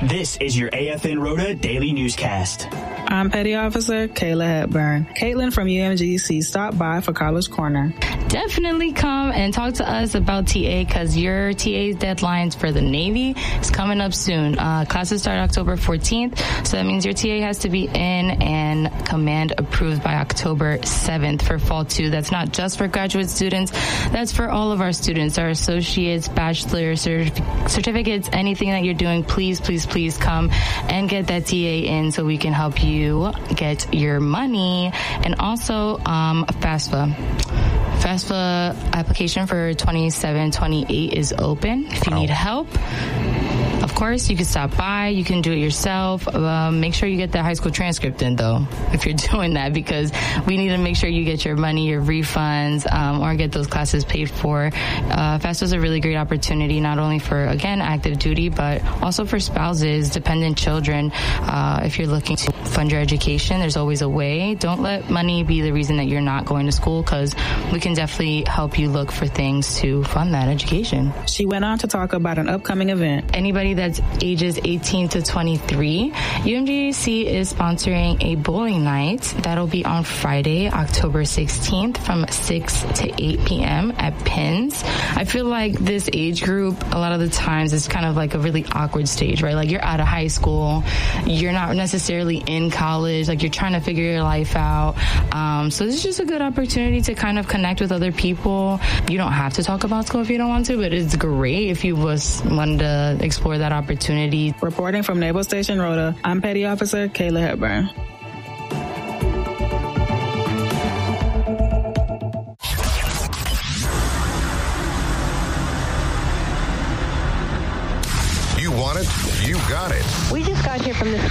This is your AFN Rhoda Daily Newscast. I'm Petty Officer Kayla Hepburn. Caitlin from UMGC stopped by for College Corner. Definitely come and talk to us about TA because your TA's deadlines for the Navy is coming up soon. Classes start October 14th, so that means your TA has to be in and command approved by October 7th for Fall 2. That's not just for graduate students. That's for all of our students, our associates, bachelor's, certificates, anything that you're doing. Please, please, please come and get that TA in so we can help you get your money. And also FAFSA. FAFSA application for 27-28 is open. If you need help, of course, you can stop by. You can do it yourself. Make sure you get that high school transcript in, though, if you're doing that, because we need to make sure you get your money, your refunds, or get those classes paid for. FAFSA is a really great opportunity, not only for, again, active duty, but also for spouses, dependent children. If you're looking to fund your education, there's always a way. Don't let money be the reason that you're not going to school, because we can definitely help you look for things to fund that education. She went on to talk about an upcoming event. Anybody that's ages 18 to 23, UMGC is sponsoring a bowling night. That'll be on Friday, October 16th from 6 to 8 p.m. at Pins. I feel like this age group, a lot of the times, is kind of like a really awkward stage, right? Like, you're out of high school, you're not necessarily in college, like, you're trying to figure your life out. So this is just a good opportunity to kind of connect with other people. You don't have to talk about school if you don't want to, but it's great if you wanted to explore that opportunity. Reporting from Naval Station Rhoda, I'm Petty Officer Kayla Hepburn. You want it, you got it. We just got here from the